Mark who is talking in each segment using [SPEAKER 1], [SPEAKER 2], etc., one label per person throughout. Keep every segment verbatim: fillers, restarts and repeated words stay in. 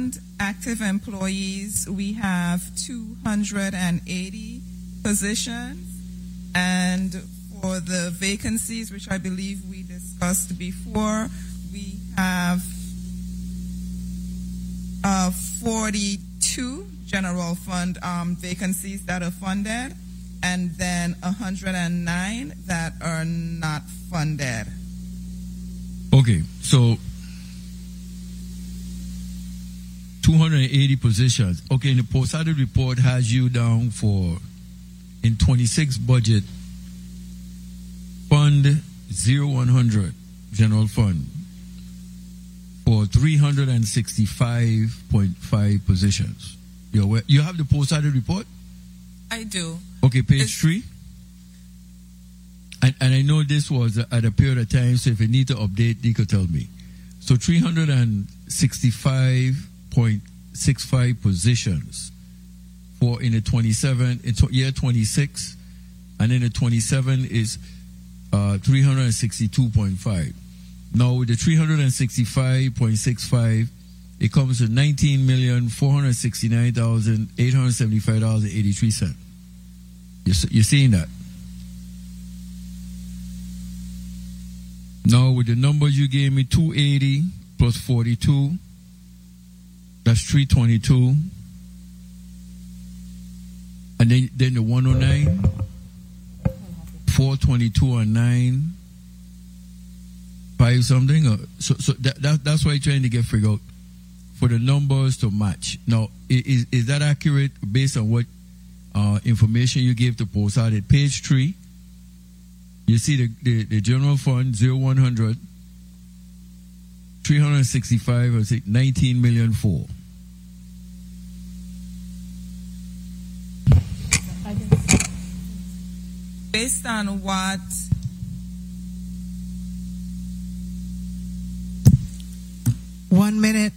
[SPEAKER 1] fund active employees, we have two hundred eighty positions. And for the vacancies, which I believe we discussed before, we have uh, forty-two general fund um, vacancies that are funded, and then one hundred nine that are not funded.
[SPEAKER 2] Okay, so two hundred eighty positions. Okay, and the post-audit report has you down for, in twenty-six budget, Fund zero one hundred, General Fund, for three hundred sixty-five point five positions. You're aware, you have the post-audit report?
[SPEAKER 1] I do.
[SPEAKER 2] Okay, page
[SPEAKER 1] It's,
[SPEAKER 2] three. And, and I know this was at a period of time, so if you need to update, you could tell me. So three hundred sixty-five point six five positions for in the twenty-seven, in year twenty-six, and in the twenty-seven is uh, three hundred sixty-two point five. Now with the three hundred sixty-five point six five, it comes to nineteen million four hundred sixty-nine thousand eight hundred seventy-five dollars and eighty-three cents. You're, you're seeing that? Now with the numbers you gave me, two eighty plus forty-two, that's three twenty-two. And then, then the one oh nine, four twenty-two and nine, five something. Or, so so that, that that's why you're trying to get figured out for the numbers to match. Now, is is that accurate based on what uh, information you gave to post out at page three? You see the, the, the general fund, zero one hundred, three hundred sixty-five, or say nineteen million four.
[SPEAKER 1] Based on what
[SPEAKER 3] one minute.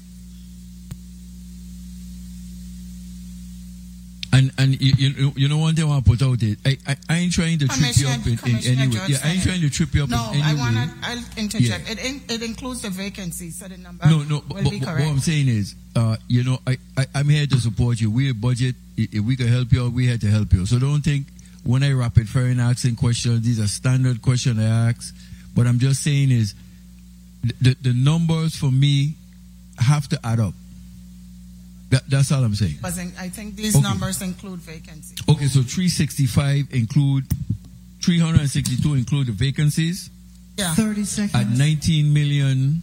[SPEAKER 2] And and you, you you know one thing I want to put out there. I, I I ain't trying to trip you up in, in any way. Yeah, I ain't trying to trip you up
[SPEAKER 3] no,
[SPEAKER 2] in any
[SPEAKER 3] I
[SPEAKER 2] way.
[SPEAKER 3] wanna I'll interject.
[SPEAKER 2] Yeah.
[SPEAKER 3] It in, it includes the vacancies, so the number
[SPEAKER 2] No, no.
[SPEAKER 3] will
[SPEAKER 2] But,
[SPEAKER 3] be
[SPEAKER 2] but
[SPEAKER 3] correct.
[SPEAKER 2] what I'm saying is, uh, you know, I, I I'm here to support you. We're a budget. If we can help you out, we're here to help you. So don't think when I rapid fire and asking questions, these are standard questions I ask. But I'm just saying is, the the numbers for me have to add up. That, that's all I'm saying.
[SPEAKER 3] I think these
[SPEAKER 2] Okay.
[SPEAKER 3] numbers include vacancies.
[SPEAKER 2] Okay, so three sixty-five include, three hundred sixty-two include the vacancies
[SPEAKER 3] Yeah. thirty
[SPEAKER 2] at
[SPEAKER 3] seconds.
[SPEAKER 2] nineteen million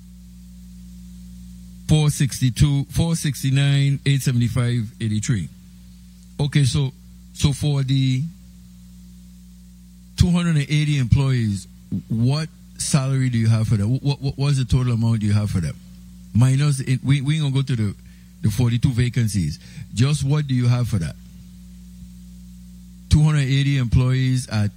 [SPEAKER 2] four sixty-two, four sixty-nine, eight seventy-five, eighty-three. Okay, so so for the two hundred eighty employees, what salary do you have for them? What what was the total amount you have for them? Minus, we we ain't gonna go to the the forty-two vacancies. Just what do you have for that? two hundred eighty employees at,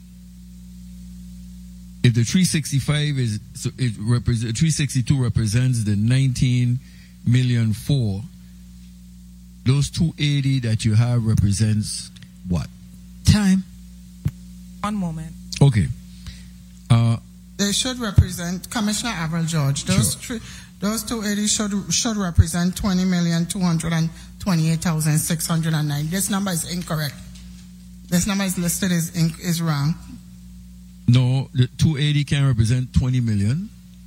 [SPEAKER 2] if the three sixty-five is, so it represent, three sixty-two represents the nineteen million four, those two eighty that you have represents what?
[SPEAKER 3] Time.
[SPEAKER 1] one moment.
[SPEAKER 2] Okay. Uh,
[SPEAKER 3] They should represent Commissioner Avril George. Those
[SPEAKER 2] Sure.
[SPEAKER 3] three, those two eighty should should represent twenty million two hundred and twenty eight thousand six hundred and nine. This number is incorrect. This number is listed is in, is wrong.
[SPEAKER 2] no, the two eighty can represent twenty million.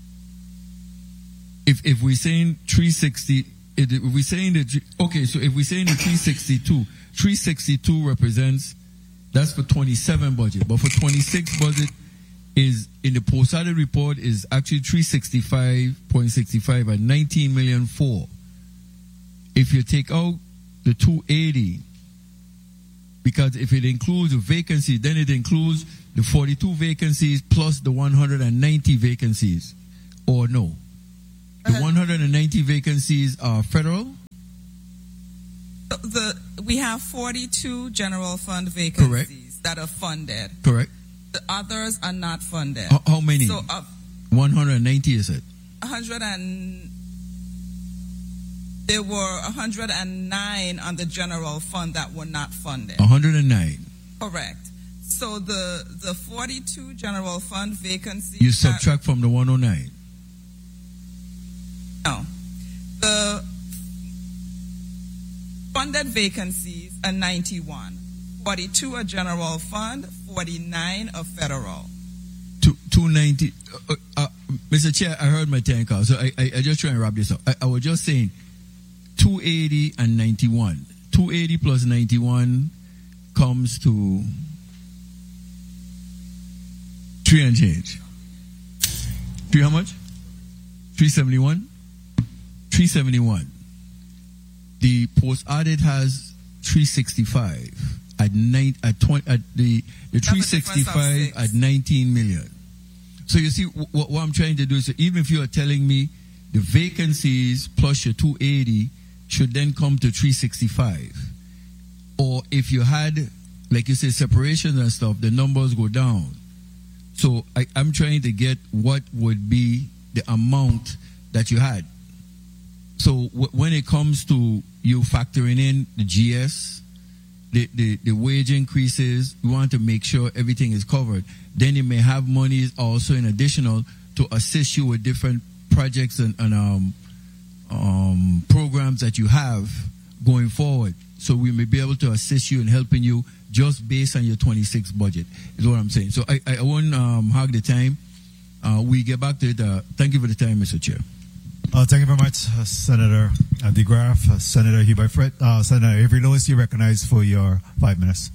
[SPEAKER 2] If if we're saying three sixty, if we're saying that, okay, so if we're saying the three sixty-two, three sixty-two represents, that's for twenty-seven budget, but for twenty-six budget is, in the post-audit report, is actually three sixty-five point six five at nineteen million four. If you take out the two eighty, because if it includes a vacancy, then it includes the forty-two vacancies plus the one hundred ninety vacancies, or no? The one hundred ninety vacancies are federal?
[SPEAKER 1] The, the we have forty-two general fund vacancies that are funded.
[SPEAKER 2] Correct.
[SPEAKER 1] The others are not funded.
[SPEAKER 2] How, how many?
[SPEAKER 1] So of
[SPEAKER 2] one hundred ninety, is it?
[SPEAKER 1] one hundred and there were one hundred nine on the general fund that were not funded.
[SPEAKER 2] one hundred nine.
[SPEAKER 1] Correct. So the the forty-two general fund vacancies.
[SPEAKER 2] You
[SPEAKER 1] that-
[SPEAKER 2] subtract from the one hundred nine.
[SPEAKER 1] No. The Funded vacancies are ninety-one. forty-two are general fund, forty-nine are federal.
[SPEAKER 2] Two, two ninety. Uh, uh, Mister Chair, I heard my time call, so I, I, I just try and wrap this up. I, I was just saying, two eighty and ninety-one. two eighty plus ninety-one comes to three and change. Three how much? three seventy-one? three seventy-one. The post audit has three sixty-five at nine at twenty at the the three sixty-five at nineteen million. So you see what, what I'm trying to do is, so even if you are telling me the vacancies plus your two eighty should then come to three sixty-five, or if you had, like you say, separations and stuff, the numbers go down. So I, I'm trying to get what would be the amount that you had. So w- when it comes to you factoring in the G S, the, the, the wage increases, we want to make sure everything is covered. Then you may have monies also in additional to assist you with different projects and, and um, um, programs that you have going forward. So we may be able to assist you in helping you just based on your twenty-six budget, is what I'm saying. So I, I won't um, hog the time. Uh, we get back to it. Uh, thank you for the time, Mister Chair.
[SPEAKER 4] Uh, thank you very much, uh, Senator uh, DeGraff, uh, Senator Hubert Fred. Uh, Senator Avery Lewis, you recognized for your five minutes.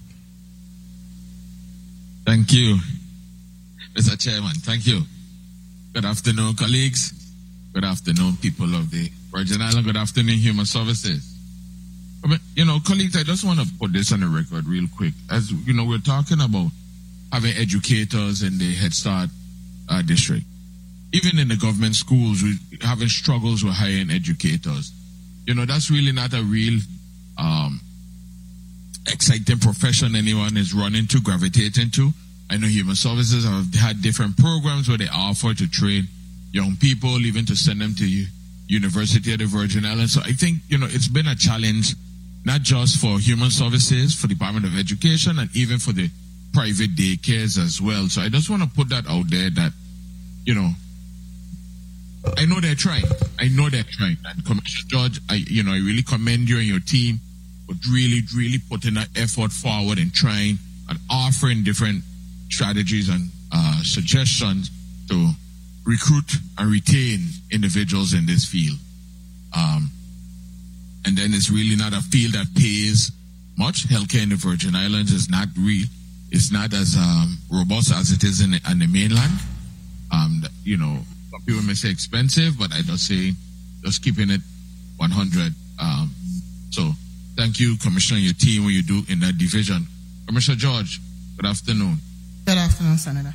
[SPEAKER 5] Thank you, Mister Chairman. Thank you. Good afternoon, colleagues. Good afternoon, people of the Virgin Islands. Good afternoon, Human Services. I mean, you know, colleagues, I just want to put this on the record real quick. As you know, we're talking about having educators in the Head Start uh, district. Even in the government schools, we're having struggles with hiring educators. You know, that's really not a real um, exciting profession anyone is running to, gravitating to. I know Human Services have had different programs where they offer to train young people, even to send them to University of the Virgin Islands. So I think, you know, it's been a challenge, not just for Human Services, for the Department of Education, and even for the private daycares as well. So I just want to put that out there that, you know, I know they're trying. I know they're trying. And Commissioner George, I, you know, I really commend you and your team for really, really putting that effort forward and trying and offering different strategies and uh, suggestions to recruit and retain individuals in this field. Um, and then it's really not a field that pays much. Healthcare in the Virgin Islands is not real. It's not as um, robust as it is in the, on the mainland. Um, you know, some people may say expensive, but I just say just keeping it one hundred. Um, so thank you, Commissioner, and your team, what you do in that division. Commissioner George, good afternoon.
[SPEAKER 3] Good afternoon, Senator.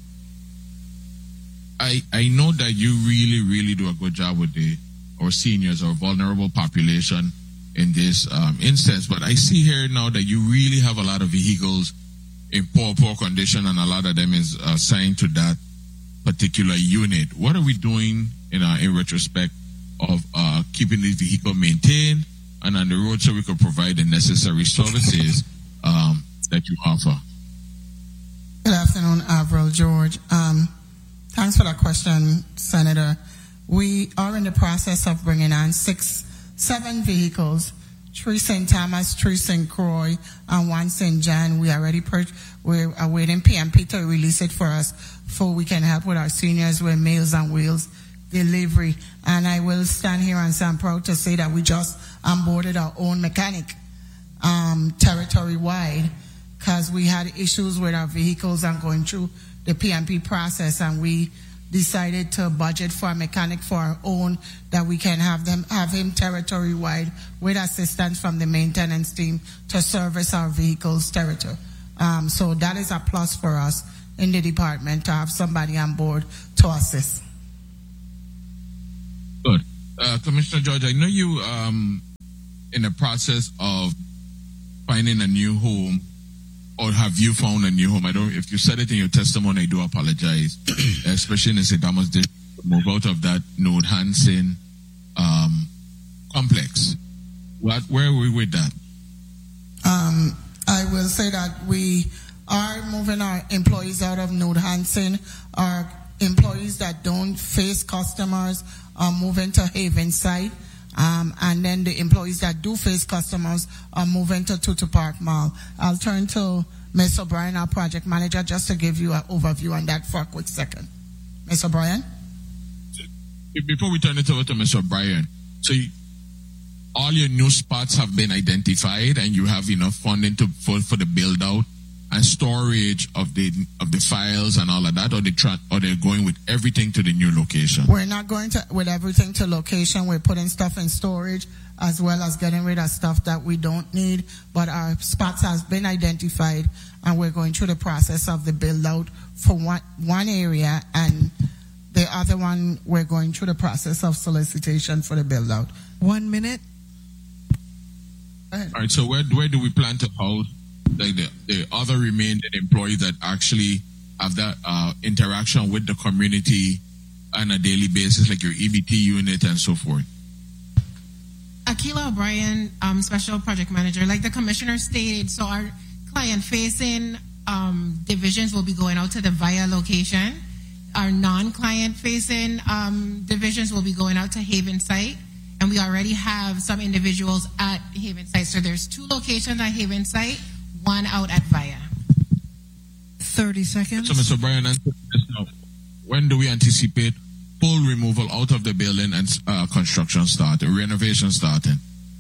[SPEAKER 5] I, I know that you really, really do a good job with the our seniors, our vulnerable population in this um, instance, but I see here now that you really have a lot of vehicles in poor, poor condition, and a lot of them is assigned to that particular unit. What are we doing in uh, in retrospect of uh, keeping this vehicle maintained and on the road so we could provide the necessary services um, that you offer?
[SPEAKER 3] Good afternoon, Avril George. Um, thanks for that question, Senator. We are in the process of bringing on six, seven vehicles, three Saint Thomas, three Saint Croix, and one Saint John. We already per- we're awaiting P M P to release it for us, so we can help with our seniors with Meals on Wheels delivery. And I will stand here and say I'm proud to say that we just onboarded our own mechanic, um, territory-wide, because we had issues with our vehicles and going through the P M P process, and we decided to budget for a mechanic for our own, that we can have them have him territory-wide with assistance from the maintenance team to service our vehicles territory. Um, so that is a plus for us in the department to have somebody on board to assist.
[SPEAKER 5] Good. Uh, Commissioner George, I know you um, in the process of finding a new home, or have you found a new home? I don't. If you said it in your testimony, I do apologize. Especially in the Saint Thomas district, move out of that Node Hansen um, complex. What? Where are we with that?
[SPEAKER 3] Um, I will say that we are moving our employees out of Node Hansen. Our employees that don't face customers are moving to Haven site, Um, and then the employees that do face customers are moving to Tutu Park Mall. I'll turn to Miz O'Brien, our project manager, just to give you an overview on that for a quick second. Miz O'Brien?
[SPEAKER 5] Before we turn it over to Mister O'Brien, so you, all your new spots have been identified and you have enough funding to for, for the build out and storage of the of the files and all of that, or they tra- or they're going with everything to the new location?
[SPEAKER 3] We're not going to with everything to location. We're putting stuff in storage as well as getting rid of stuff that we don't need. But our spots has been identified, and we're going through the process of the build out for one one area, and the other one we're going through the process of solicitation for the build out.
[SPEAKER 6] One minute.
[SPEAKER 5] All right. So where where do we plan to house like the, the other remaining employees that actually have that uh, interaction with the community on a daily basis, like your E B T unit and so forth?
[SPEAKER 7] Akila O'Brien, um, Special Project Manager. Like the Commissioner stated, so our client-facing um, divisions will be going out to the V I A location. Our non-client-facing um, divisions will be going out to Haven Site. And we already have some individuals at Haven Site. So there's two locations at Haven Site, one out at V I A.
[SPEAKER 6] thirty seconds.
[SPEAKER 5] So, Mister O'Brien, when do we anticipate full removal out of the building and uh, construction starting, renovation starting?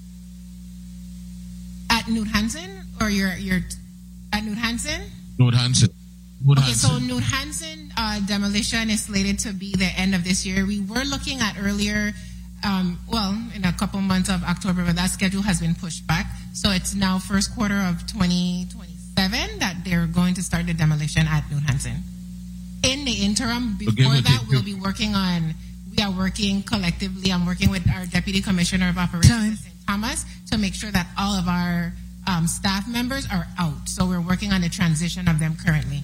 [SPEAKER 7] At Newt Hansen, or you're you're at Newt Hansen?
[SPEAKER 5] Newt Hansen. Newt
[SPEAKER 7] Okay,
[SPEAKER 5] Hansen.
[SPEAKER 7] so Newt Hansen uh, demolition is slated to be the end of this year. We were looking at earlier, um, well, in a couple months of October, but that schedule has been pushed back. So it's now first quarter of twenty twenty-seven that they're going to start the demolition at Newt Hansen. In the interim, before
[SPEAKER 5] Okay,
[SPEAKER 7] that,
[SPEAKER 5] okay.
[SPEAKER 7] we'll be working on, we are working collectively. I'm working with our Deputy Commissioner of Operations
[SPEAKER 6] Time.
[SPEAKER 7] at Saint Thomas to make sure that all of our um, staff members are out. So we're working on the transition of them currently.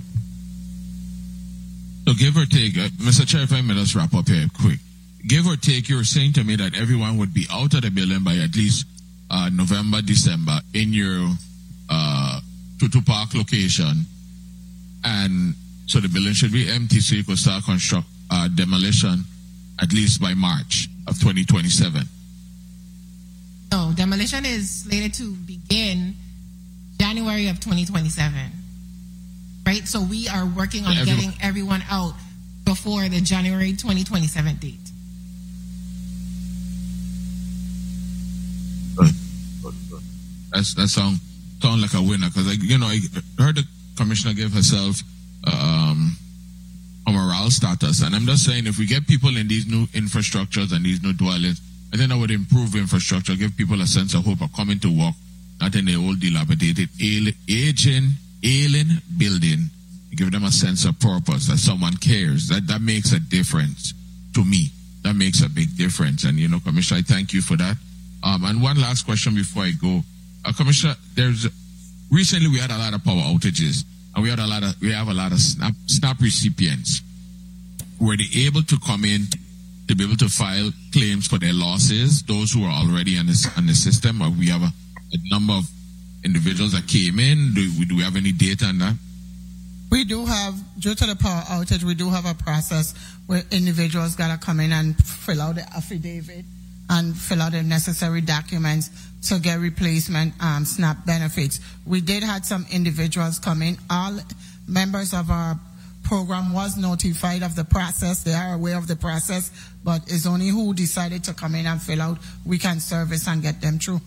[SPEAKER 5] So give or take, uh, Mister Chair, if I may just wrap up here quick. Give or take, you're saying to me that everyone would be out of the building by at least uh, November, December in your uh, Tutu Park location, and so the building should be empty so you could start construct uh, demolition at least by March of twenty twenty-seven.
[SPEAKER 7] No, demolition is slated to begin January of twenty twenty-seven. Right? So we are working on
[SPEAKER 5] Everyone-
[SPEAKER 7] getting everyone out before the January twenty twenty-seven date.
[SPEAKER 5] Good, good, good. That's, that sound, sound like a winner, because, like, you know, I heard the commissioner give herself um, a morale status, and I'm just saying if we get people in these new infrastructures and these new dwellings, I think that would improve infrastructure, give people a sense of hope of coming to work, not in the old dilapidated, ail- aging, ailing building. Give them a sense of purpose, that someone cares. That that makes a difference to me. That makes a big difference. And, you know, Commissioner, I thank you for that. Um, and one last question before I go. Uh, Commissioner, there's recently we had a lot of power outages, and we had a lot of we have a lot of SNAP, SNAP recipients. Were they able to come in to be able to file claims for their losses, those who are already on the, on the system? Or we have a, a number of individuals that came in. Do we, do we have any data on that?
[SPEAKER 3] We do have, due to the power outage, we do have a process where individuals got to come in and fill out the affidavit and fill out the necessary documents to get replacement um, SNAP benefits. We did have some individuals come in. All members of our program was notified of the process. They are aware of the process, but it's only who decided to come in and fill out we can service and get them through.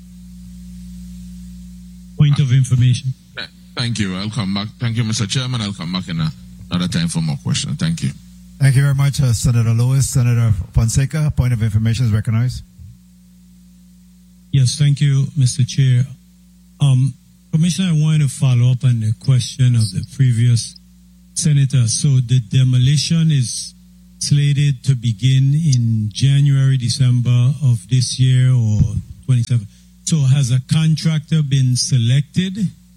[SPEAKER 8] Point of information.
[SPEAKER 5] Thank you. I'll come back. Thank you, Mister Chairman. I'll come back in a, another time for more questions. Thank you.
[SPEAKER 4] Thank you very much, uh, Senator Lewis. Senator Fonseca, point of information is recognized.
[SPEAKER 8] Yes, thank you, Mister Chair. Um, Commissioner, I wanted to follow up on the question of the previous senator. So the demolition is slated to begin in January, December of this year, or twenty-seven. So has a contractor been selected?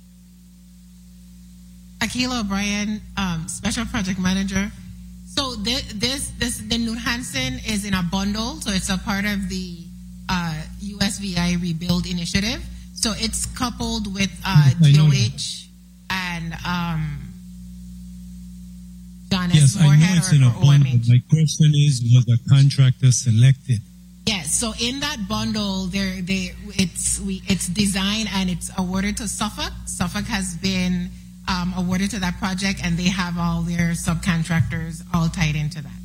[SPEAKER 7] Akila O'Brien, um, Special Project Manager. So this, this, this, the Newt Hansen is in a bundle, so it's a part of the uh, U S V I Rebuild Initiative. So it's coupled with uh,
[SPEAKER 8] I
[SPEAKER 7] G
[SPEAKER 8] know
[SPEAKER 7] O
[SPEAKER 8] that.
[SPEAKER 7] H and um, John
[SPEAKER 8] Yes,
[SPEAKER 7] S.
[SPEAKER 8] I know
[SPEAKER 7] Moorhead
[SPEAKER 8] it's
[SPEAKER 7] or,
[SPEAKER 8] in a
[SPEAKER 7] or O M
[SPEAKER 8] bundle.
[SPEAKER 7] H.
[SPEAKER 8] My question is, was a contractor selected?
[SPEAKER 7] Yes, Yes, so in that bundle, there, they, it's we, it's designed and it's awarded to Suffolk. Suffolk has been um, awarded to that project, and they have all their subcontractors all tied into that.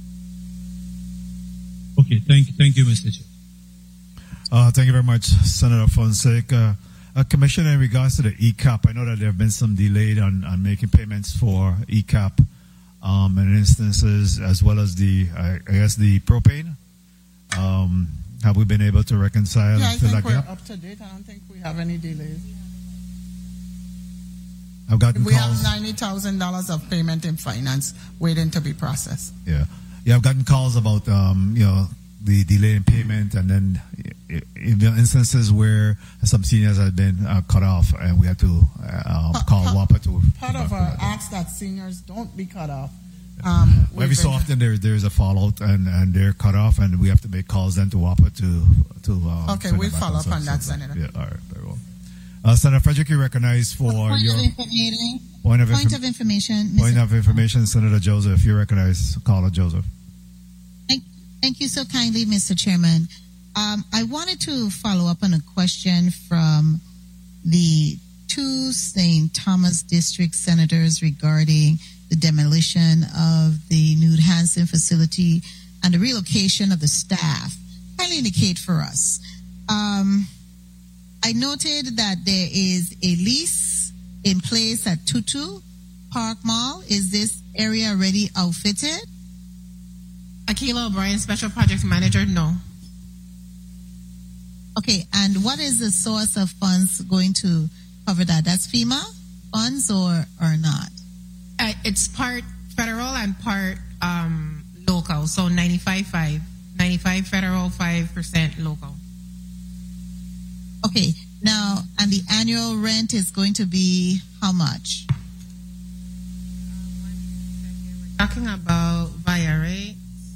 [SPEAKER 8] Okay, thank you, thank you, Mister Chair.
[SPEAKER 4] Uh, thank you very much, Senator Fonseca. Uh, Commissioner, in regards to the E C A P, I know that there have been some delay on, on making payments for E C A P um, in instances, as well as the, I, I guess, the propane. Um, have we been able to reconcile
[SPEAKER 3] Yeah, I
[SPEAKER 4] and fill
[SPEAKER 3] think
[SPEAKER 4] that
[SPEAKER 3] we're
[SPEAKER 4] gap?
[SPEAKER 3] up to date. I don't think we have any delays.
[SPEAKER 4] I've gotten
[SPEAKER 3] We
[SPEAKER 4] calls.
[SPEAKER 3] have ninety thousand dollars of payment in finance waiting to be processed.
[SPEAKER 4] Yeah, yeah, I've gotten calls about um, you know, the delay in payment, and then i- in the instances where some seniors have been uh, cut off, and we had to uh, um, call WAPA to.
[SPEAKER 3] Part of
[SPEAKER 4] to-
[SPEAKER 3] our ask that seniors don't be cut off. Um,
[SPEAKER 4] Every
[SPEAKER 3] we've
[SPEAKER 4] so
[SPEAKER 3] been-
[SPEAKER 4] often there there's a fallout, and, and they're cut off, and we have to make calls then to WAPA to to. Um,
[SPEAKER 3] Okay,
[SPEAKER 4] send
[SPEAKER 3] we'll
[SPEAKER 4] them back
[SPEAKER 3] follow up
[SPEAKER 4] so-
[SPEAKER 3] on that,
[SPEAKER 4] so-
[SPEAKER 3] Senator.
[SPEAKER 4] Yeah, all right, very well. Uh, Senator Frederick, you recognized for
[SPEAKER 6] Point
[SPEAKER 4] your
[SPEAKER 6] of information.
[SPEAKER 4] point of,
[SPEAKER 6] Point
[SPEAKER 4] inform-
[SPEAKER 6] of information.
[SPEAKER 4] point
[SPEAKER 6] Mister
[SPEAKER 4] of information. Senator Joseph, you recognize caller Joseph.
[SPEAKER 6] Thank, thank you so kindly, Mister Chairman. Um, I wanted to follow up on a question from the two Saint Thomas District senators regarding the demolition of the Nude Hansen facility and the relocation of the staff. Kindly indicate for us. Um, I noted that there is a lease in place at Tutu Park Mall. Is this area already outfitted?
[SPEAKER 7] Akila O'Brien, Special Projects Manager, no.
[SPEAKER 6] Okay, and what is the source of funds going to cover that? That's FEMA funds or or not?
[SPEAKER 7] Uh, it's part federal and part um, local, so ninety-five five. ninety-five federal, five percent local.
[SPEAKER 6] Okay, now, and the annual rent is going to be how much?
[SPEAKER 7] Talking about via rate.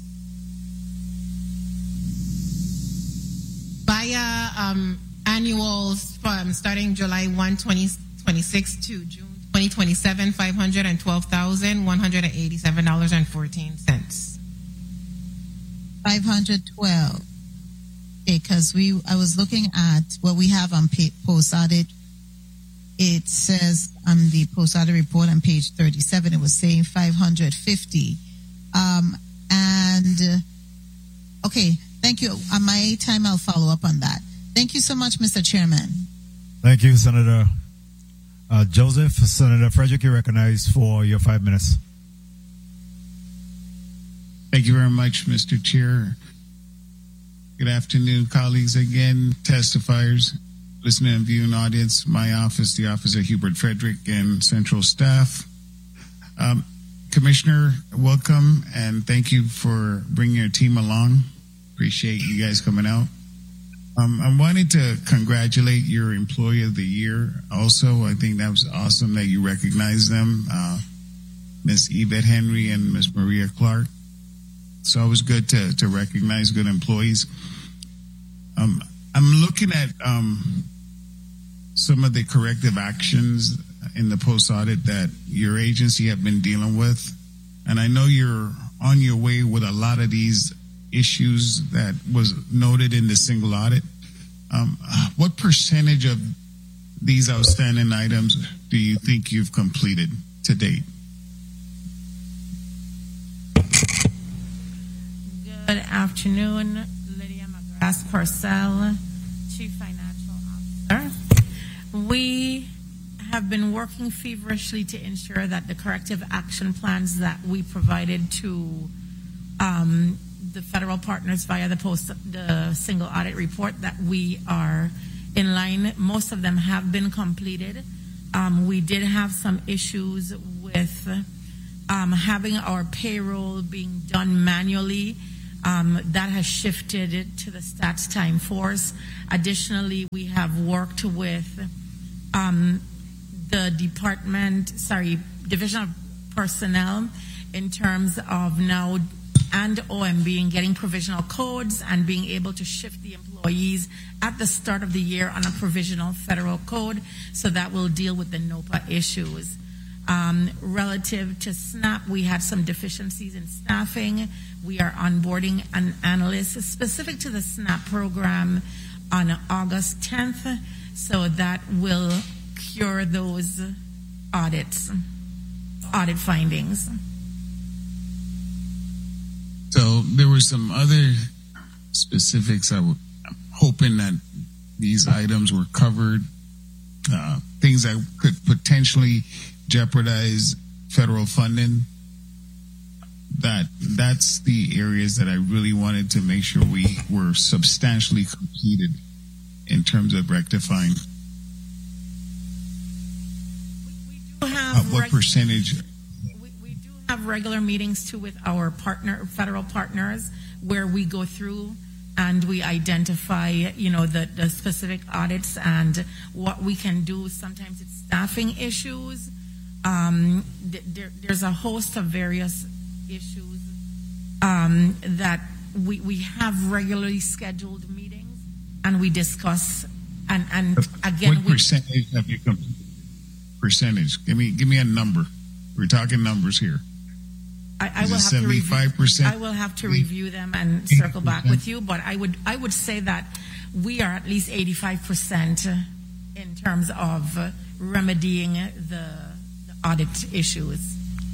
[SPEAKER 7] Via um, annuals from starting July first, twenty twenty-six to June twenty twenty-seven, five hundred twelve thousand one hundred eighty-seven dollars and fourteen cents.
[SPEAKER 6] five hundred twelve. Okay, because we, I was looking at what we have on pa- post audit. It says on the post audit report on page thirty-seven, it was saying five hundred fifty. Um, and, uh, okay, thank you. On my time, I'll follow up on that. Thank you so much, Mister Chairman.
[SPEAKER 4] Thank you, Senator uh, Joseph. Senator Frederick, you recognized for your five minutes.
[SPEAKER 9] Thank you very much, Mister Chair. Good afternoon, colleagues, again, testifiers, listening and viewing audience, my office, the office of Hubert Frederick, and central staff. Um, Commissioner, welcome, and thank you for bringing your team along. Appreciate you guys coming out. Um, I wanted to congratulate your Employee of the Year also. I think that was awesome that you recognized them, uh, Miss Yvette Henry and Miss Maria Clark. So it was good to, to recognize good employees. Um, I'm looking at um, some of the corrective actions in the post audit that your agency have been dealing with. And I know you're on your way with a lot of these issues that was noted in the single audit. Um, what percentage of these outstanding items do you think you've completed to date?
[SPEAKER 10] Good afternoon, Lydia McGrath Purcell, Chief Financial Officer. We have been working feverishly to ensure that the corrective action plans that we provided to um, the federal partners via the post, the single audit report, that we are in line. Most of them have been completed. Um, we did have some issues with um, having our payroll being done manually. Um, that has shifted to the stats time force. Additionally, we have worked with um, the department, sorry, Division of Personnel in terms of now and O M B in getting provisional codes and being able to shift the employees at the start of the year on a provisional federal code, so that will deal with the NOPA issues. Um, relative to SNAP, we had some deficiencies in staffing. We are onboarding an analyst specific to the SNAP program on August tenth, so that will cure those audits, audit findings.
[SPEAKER 9] So there were some other specifics. I w- I'm hoping that these items were covered, uh, things that could potentially jeopardize federal funding. That that's the areas that I really wanted to make sure we were substantially completed in terms of rectifying.
[SPEAKER 10] We, we do have
[SPEAKER 9] uh, what
[SPEAKER 10] reg-
[SPEAKER 9] percentage?
[SPEAKER 10] We, we do have regular meetings too with our partner, federal partners, where we go through and we identify, you know, the, the specific audits and what we can do. Sometimes it's staffing issues. Um, th- there, there's a host of various issues um, that we we have regularly scheduled meetings and we discuss. And, and again,
[SPEAKER 9] what
[SPEAKER 10] we,
[SPEAKER 9] percentage have you come? Percentage? Give me give me a number. We're talking numbers here.
[SPEAKER 10] I, I
[SPEAKER 9] Is
[SPEAKER 10] will
[SPEAKER 9] it
[SPEAKER 10] have to review.
[SPEAKER 9] seventy-five percent?
[SPEAKER 10] I will have to review them and circle back with you. But I would I would say that we are at least eighty-five percent in terms of remedying the, the audit issues.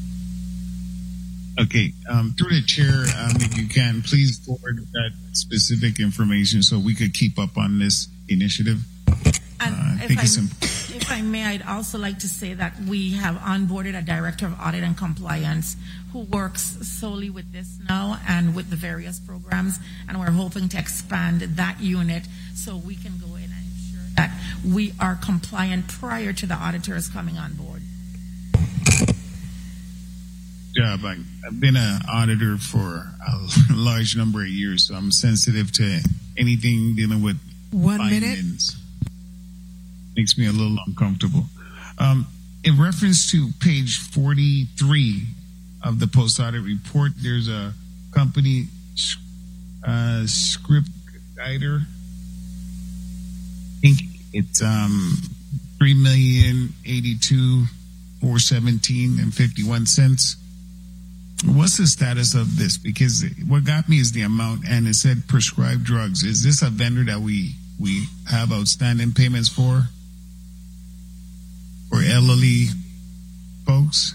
[SPEAKER 9] Okay, um, through the chair, um, if you can, please forward that specific information so we could keep up on this initiative.
[SPEAKER 10] And
[SPEAKER 9] uh, I
[SPEAKER 10] if,
[SPEAKER 9] think
[SPEAKER 10] I,
[SPEAKER 9] it's important.
[SPEAKER 10] if I may, I'd also like to say that we have onboarded a director of audit and compliance who works solely with this now and with the various programs, and we're hoping to expand that unit so we can go in and ensure that we are compliant prior to the auditors coming on board.
[SPEAKER 9] Job. I, I've been an auditor for a large number of years, so I'm sensitive to anything dealing with
[SPEAKER 11] One minute.
[SPEAKER 9] findings. Makes me a little uncomfortable. Um, in reference to page forty-three of the post audit report, there's a company uh, script guider. I think it's um, three million eighty-two four seventeen and fifty-one cents. What's the status of this? Because what got me is the amount, and it said prescribed drugs. Is this a vendor that we we have outstanding payments for? For elderly folks?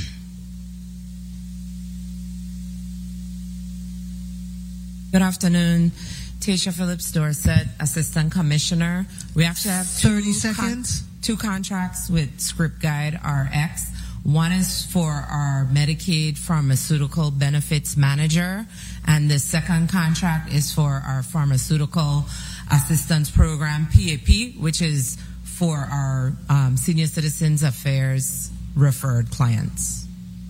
[SPEAKER 12] Good afternoon. Tasha Phillips Dorset, Assistant Commissioner. We actually have two
[SPEAKER 11] thirty seconds.
[SPEAKER 12] Con- two contracts with Script Guide R X. One is for our Medicaid Pharmaceutical Benefits Manager, and the second contract is for our Pharmaceutical Assistance Program, P A P, which is for our um, Senior Citizens Affairs referred clients.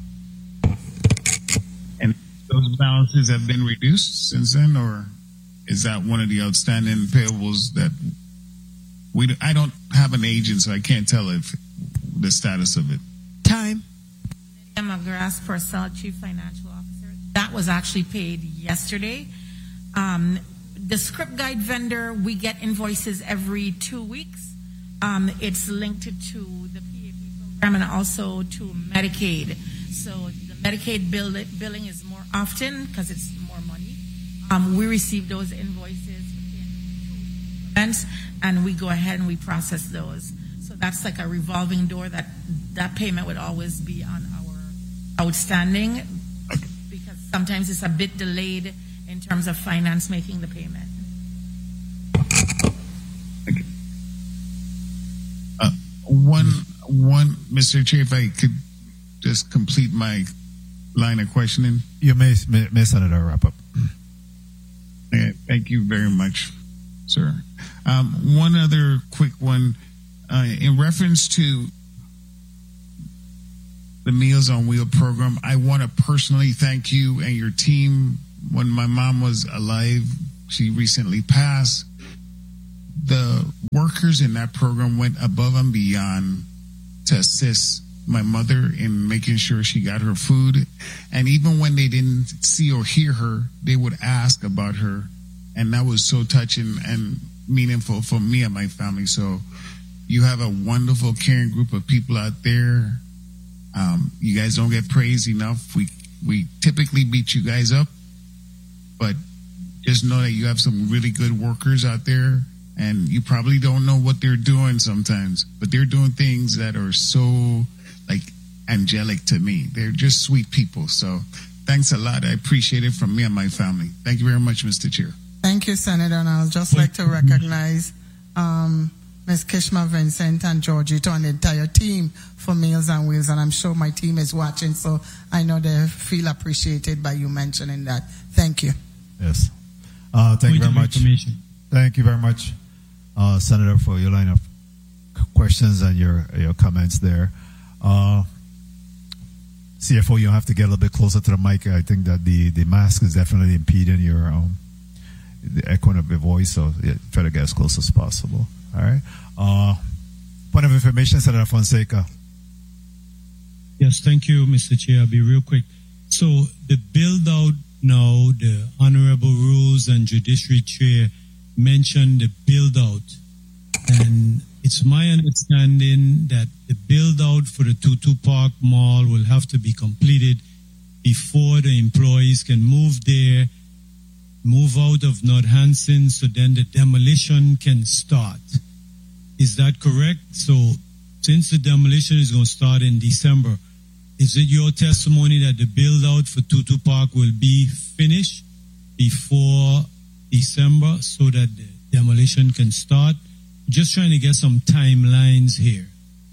[SPEAKER 9] And those balances have been reduced since then, or is that one of the outstanding payables that we? I don't have an agent, so I can't tell if the status of it.
[SPEAKER 11] Time.
[SPEAKER 10] Lydia McGrath Purcell, Chief Financial Officer. That was actually paid yesterday. Um, the Script Guide vendor, we get invoices every two weeks. Um, it's linked to the P A P program and also to Medicaid. So the Medicaid bill, billing is more often because it's more money. Um, we receive those invoices in months, and we go ahead and we process those. So that's like a revolving door that that payment would always be on our outstanding, because sometimes it's a bit delayed in terms of finance making the payment.
[SPEAKER 9] Okay. Uh, one, one, Mister Chair, if I could just complete my line of questioning.
[SPEAKER 4] You may, may, may Senator wrap up.
[SPEAKER 9] Okay, thank you very much, sir. Um, one other quick one. Uh, in reference to the Meals on Wheel program, I want to personally thank you and your team. When my mom was alive, she recently passed. The workers in that program went above and beyond to assist my mother in making sure she got her food. And even when they didn't see or hear her, they would ask about her. And that was so touching and meaningful for me and my family. So you have a wonderful, caring group of people out there. Um, you guys don't get praised enough. We we typically beat you guys up, but just know that you have some really good workers out there, and you probably don't know what they're doing sometimes, but they're doing things that are so like angelic to me. They're just sweet people. So thanks a lot. I appreciate it from me and my family. Thank you very much, Mister Chair.
[SPEAKER 3] Thank you, Senator. And I'll just like to recognize um, Miz Kishma Vincent and Georgito and the entire team for Meals on Wheels. And I'm sure my team is watching, so I know they feel appreciated by you mentioning that. Thank you.
[SPEAKER 4] Yes. Uh, thank you very much. Thank you very much, uh, Senator, for your line of questions and your your comments there. Uh, C F O, you have to get a little bit closer to the mic. I think that the, the mask is definitely impeding your um, the echoing of your voice, so yeah, try to get as close as possible. All right. Uh, point of information, Senator Fonseca.
[SPEAKER 8] Yes, thank you, Mister Chair. I'll be real quick. So the build out now, the Honorable Rules and Judiciary Chair mentioned the build out, and it's my understanding that the build out for the Tutu Park Mall will have to be completed before the employees can move there, move out of North Hanson, so then the demolition can start. Is that correct? So since the demolition is going to start in December, is it your testimony that the build out for Tutu Park will be finished before December so that the demolition can start? Just trying to get some timelines here.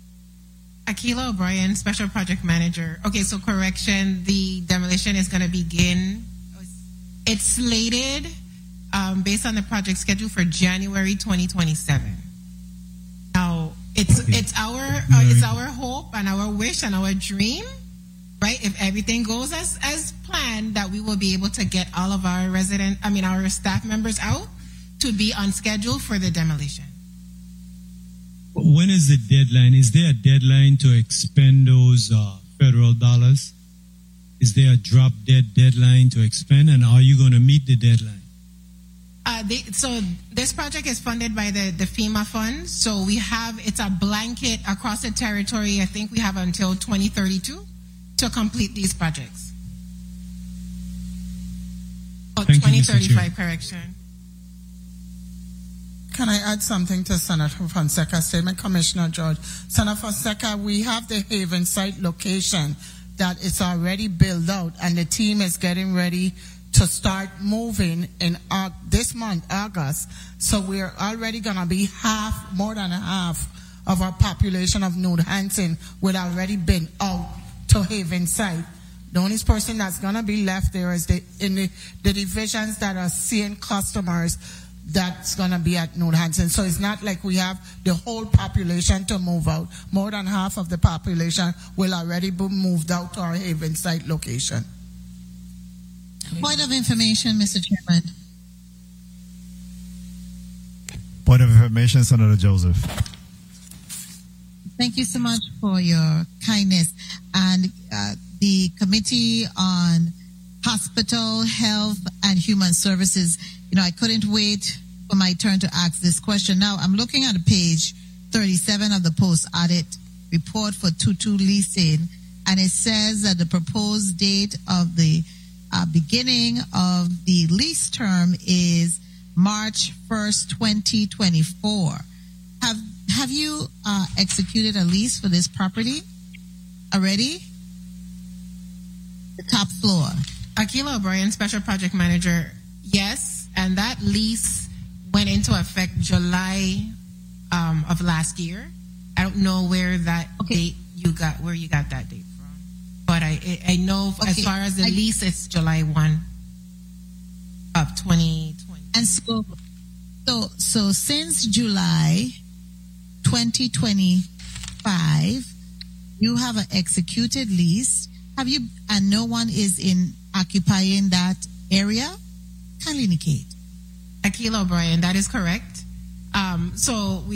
[SPEAKER 7] Akila O'Brien, Special Project Manager. Okay, so correction, the demolition is going to begin. It's slated um, based on the project schedule for January twenty twenty-seven. Now, it's
[SPEAKER 8] Okay.
[SPEAKER 7] it's our uh, it's our hope and our wish and our dream, right? If everything goes as as planned, that we will be able to get all of our resident, I mean our staff members out to be on schedule for the demolition.
[SPEAKER 8] When is the deadline? Is there a deadline to expend those uh, federal dollars? Is there a drop dead deadline to expend, and are you going to meet the deadline?
[SPEAKER 7] Uh, they, so this project is funded by the, the FEMA fund. So we have, it's a blanket across the territory. I think we have until twenty thirty-two to complete these projects. Oh,
[SPEAKER 8] Thank you, Mister
[SPEAKER 7] twenty thirty-five,
[SPEAKER 8] Chair.
[SPEAKER 7] correction.
[SPEAKER 3] Can I add something to Senator Fonseca's statement, Commissioner George? Senator Fonseca, we have the Haven site location that it's already built out, and the team is getting ready to start moving in uh, this month, August. So we're already going to be half, more than half of our population of New Hanson would already been out to Haven site. The only person that's going to be left there is the, in the, the divisions that are seeing customers that's going to be at New Hanson. So it's not like we have the whole population to move out. More than half of the population will already be moved out to our Haven site location.
[SPEAKER 6] Point of information, Mister Chairman.
[SPEAKER 4] Point of information, Senator Joseph.
[SPEAKER 6] Thank you so much for your kindness. And uh, the Committee on Hospital, Health, and Human Services, you know, I couldn't wait for my turn to ask this question. Now, I'm looking at page thirty-seven of the post-audit report for Tutu Leasing, and it says that the proposed date of the uh, beginning of the lease term is March first, twenty twenty-four. Have have you uh, executed a lease for this property already? The top floor.
[SPEAKER 7] Akila O'Brien, Special Project Manager. Yes, and that lease went into effect July um, of last year. I don't know where that
[SPEAKER 6] Okay.
[SPEAKER 7] date you got, where you got that date from, but I I I know as
[SPEAKER 6] Okay.
[SPEAKER 7] far as the
[SPEAKER 6] I-
[SPEAKER 7] lease, it's July first of twenty twenty.
[SPEAKER 6] And so, so, so since July twenty twenty-five, you have an executed lease. Have you, and no one is in occupying that area? Kindly indicate.
[SPEAKER 7] Akila O'Brien, that is correct. Um, so we